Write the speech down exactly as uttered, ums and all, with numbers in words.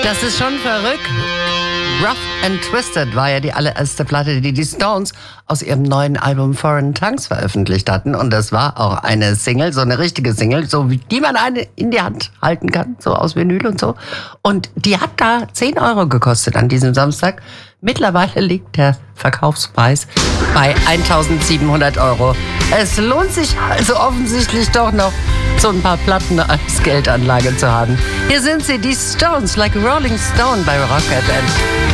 Das ist schon verrückt. Rough and Twisted war ja die allererste Platte, die die Stones aus ihrem neuen Album Foreign Tongues veröffentlicht hatten. Und das war auch eine Single, so eine richtige Single, so wie die man eine in die Hand halten kann, so aus Vinyl und so. Und die hat da zehn Euro gekostet an diesem Samstag. Mittlerweile liegt der Verkaufspreis bei eintausendsiebenhundert Euro. Es lohnt sich also offensichtlich doch noch, so ein paar Platten als Geldanlage zu haben. Hier sind sie, die Stones, like a Rolling Stone bei Rock F M.